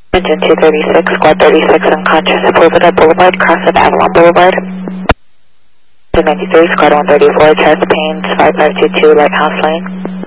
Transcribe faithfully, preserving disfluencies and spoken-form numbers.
Engine two thirty-six, squad thirty-six, unconscious at Riverside Boulevard, cross of Avalon Boulevard. two ninety-three, squad one thirty-four, chest pains, five five two two, Lighthouse Lane.